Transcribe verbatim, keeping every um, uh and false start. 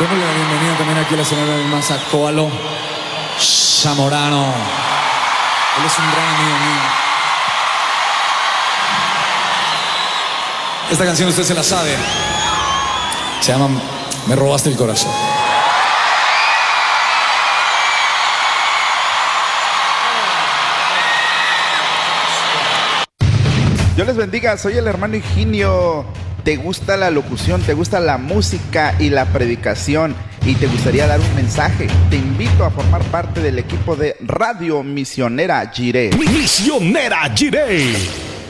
Démosle la bienvenida también aquí a la escenario del Maza Koalo Zamorano. Él es un gran amigo mío. Esta canción usted se la sabe. Se llama Me robaste el corazón. Dios les bendiga, soy el hermano Higinio. ¿Te gusta la locución? ¿Te gusta la música y la predicación? ¿Y te gustaría dar un mensaje? Te invito a formar parte del equipo de Radio Misionera Jireh. Misionera Jireh.